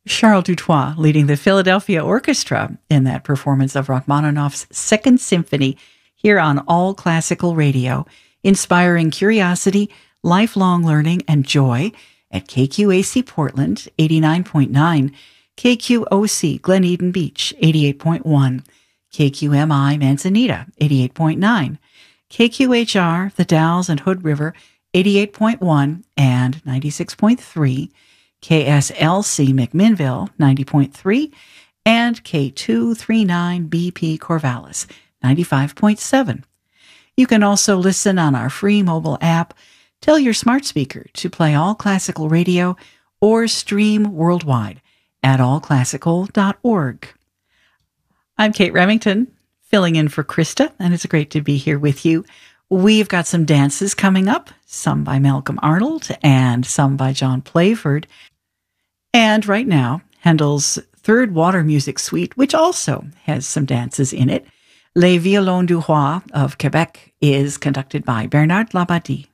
Charles Dutoit leading the Philadelphia Orchestra in that performance of Rachmaninoff's Second Symphony here on All Classical Radio, inspiring curiosity, lifelong learning, and joy at KQAC Portland, 89.9, KQOC Glen Eden Beach, 88.1, KQMI Manzanita, 88.9, KQHR The Dalles and Hood River, 88.1 and 96.3, KSLC McMinnville, 90.3, and K239BP Corvallis, 95.7. You can also listen on our free mobile app. Tell your smart speaker to play All Classical Radio or stream worldwide at allclassical.org. I'm Kate Remington, filling in for Krista, and it's great to be here with you. We've got some dances coming up, some by Malcolm Arnold and some by John Playford. And right now, Handel's Third Water Music Suite, which also has some dances in it, Les Violons du Roi of Quebec, is conducted by Bernard Labadie.